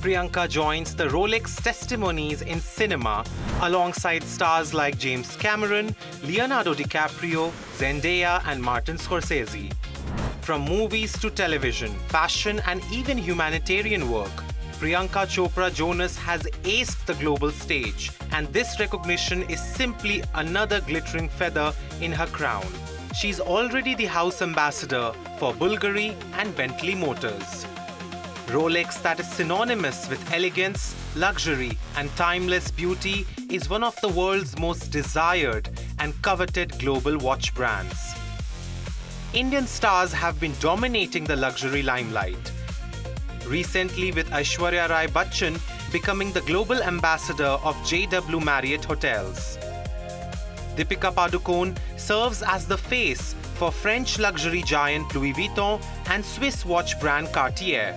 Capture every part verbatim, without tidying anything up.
Priyanka joins the Rolex testimonies in cinema alongside stars like James Cameron, Leonardo DiCaprio, Zendaya and Martin Scorsese. From movies to television, fashion and even humanitarian work, Priyanka Chopra Jonas has aced the global stage, and this recognition is simply another glittering feather in her crown. She's already the house ambassador for Bulgari and Bentley Motors. Rolex, that is synonymous with elegance, luxury and timeless beauty, is one of the world's most desired and coveted global watch brands. Indian stars have been dominating the luxury limelight. Recently, with Aishwarya Rai Bachchan becoming the global ambassador of J W Marriott Hotels. Deepika Padukone serves as the face for French luxury giant Louis Vuitton and Swiss watch brand Cartier.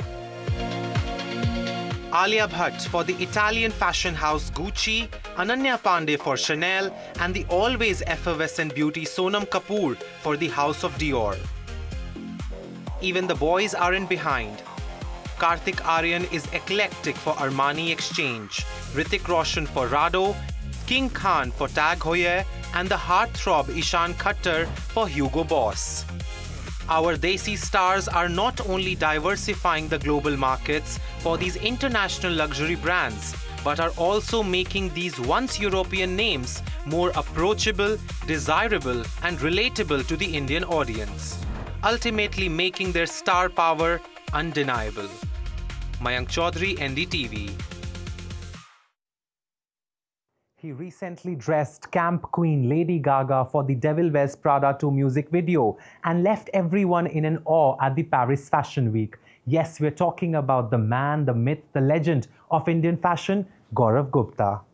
Alia Bhatt for the Italian fashion house Gucci, Ananya Pandey for Chanel, and the always effervescent beauty Sonam Kapoor for the House of Dior. Even the boys aren't behind. Kartik Aaryan is eclectic for Armani Exchange, Hrithik Roshan for Rado, King Khan for Tag Heuer, and the heartthrob Ishan Khattar for Hugo Boss. Our Desi stars are not only diversifying the global markets for these international luxury brands, but are also making these once European names more approachable, desirable, and relatable to the Indian audience, ultimately making their star power undeniable. Mayank Chaudhary, N D T V. He recently dressed camp queen Lady Gaga for the Devil Wears Prada two music video and left everyone in an awe at the Paris Fashion Week. Yes, we're talking about the man, the myth, the legend of Indian fashion, Gaurav Gupta.